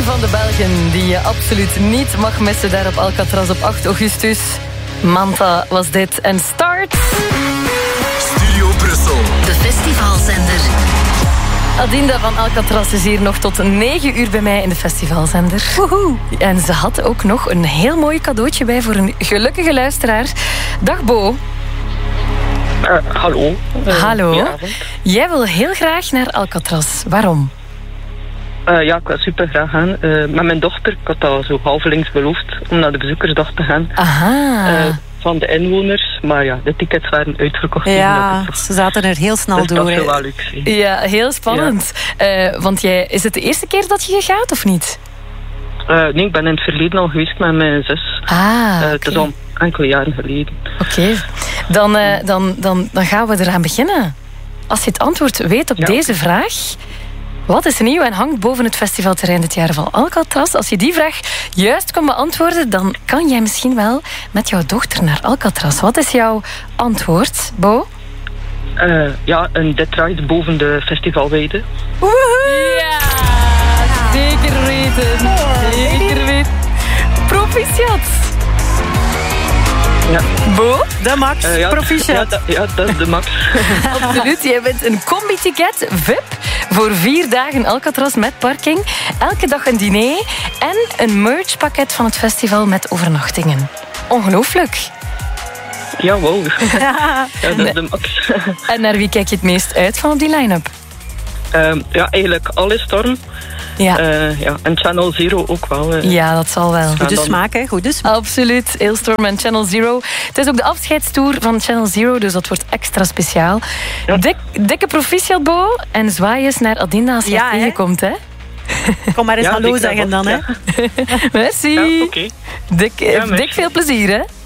van de Belgen die je absoluut niet mag missen daar op Alcatraz op 8 augustus. Manta was dit en Start. Studio Brussel. De festivalzender. Adinda van Alcatraz is hier nog tot 9 uur bij mij in de festivalzender. Woehoe. En ze had ook nog een heel mooi cadeautje bij voor een gelukkige luisteraar. Dag Bo. Hallo. Hallo. Jij wil heel graag naar Alcatraz. Waarom? Ja, ik wil super graag gaan. Met mijn dochter, ik had al zo halvelings beloofd om naar de bezoekersdag te gaan. Aha. Van de inwoners. Maar ja, de tickets waren uitverkocht. Ja, ze zaten er heel snel dus door. dat zou wel leuk zijn. Ja, heel spannend. Ja. Want is het de eerste keer dat je gaat of niet? Nee, ik ben in het verleden al geweest met mijn zus. Het is al enkele jaren geleden. Oké. Dan gaan we eraan beginnen. Als je het antwoord weet op deze vraag... Wat is er nieuw en hangt boven het festivalterrein dit jaar van Alcatraz? Als je die vraag juist kan beantwoorden, dan kan jij misschien wel met jouw dochter naar Alcatraz. Wat is jouw antwoord, Bo? Ja, een Detroit boven de festivalweide. Woehoe! Ja, zeker weten. Zeker weten. Proficiat. Ja. Bo? De Max, proficiat. Ja, dat is de Max. Absoluut, jij bent een combi-ticket, VIP, voor 4 dagen Alcatraz met parking. Elke dag een diner en een merchpakket van het festival met overnachtingen. Ongelooflijk. Ja, wow. Ja, dat is de Max. En naar wie kijk je het meest uit van op die line-up? Ja, eigenlijk alle Storm. Ja. En Channel Zero ook wel. Ja, dat zal wel. Goede smaak, hè? Goede smaak. Absoluut. Hailstorm en Channel Zero. Het is ook de afscheidstour van Channel Zero, dus dat wordt extra speciaal. Ja. Dikke proficiat, Bo. En zwaai eens naar Adinda als je tegenkomt, hè? Kom maar eens hallo zeggen dan, hè? Merci. Ja, okay. Dik veel plezier, hè?